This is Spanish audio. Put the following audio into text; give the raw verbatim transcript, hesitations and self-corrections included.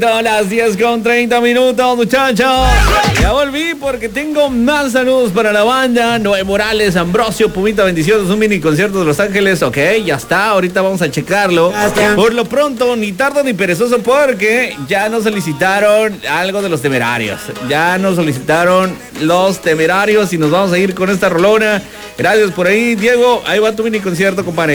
Son las diez con treinta minutos, muchachos. Ya volví porque tengo más saludos para la banda. Noé Morales, Ambrosio, Pumita, bendiciones. Un mini concierto de Los Ángeles. Ok, ya está. Ahorita vamos a checarlo. Por lo pronto, ni tardo ni perezoso, porque ya nos solicitaron algo de Los Temerarios. Ya nos solicitaron Los Temerarios y nos vamos a ir con esta rolona. Gracias por ahí, Diego. Ahí va tu mini concierto, compadre.